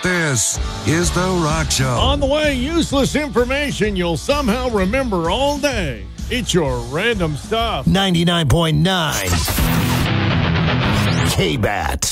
This is The Rock Show. On the way, useless information you'll somehow remember all day. It's your random stuff. 99.9 K-Bat.